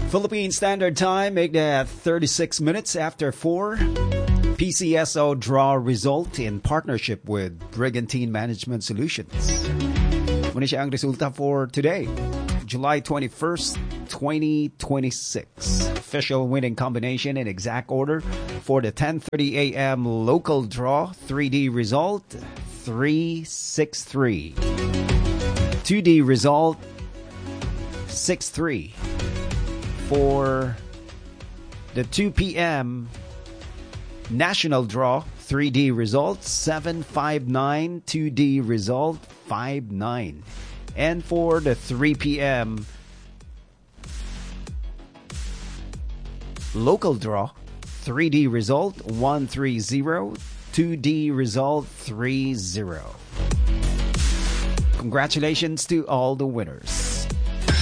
Philippine Standard Time, make that 36 minutes after 4. PCSO draw result in partnership with Brigantine Management Solutions. Muna siya ang resulta for today, July 21st, 2026. Official winning combination in exact order for the 10:30 a.m. local draw. 3D result, 363. 2D result, 63. For the 2 p.m. national draw, 3D result 759, 2D result 59. And for the 3 p.m. local draw, 3D result 130, 2D result 30. Congratulations to all the winners.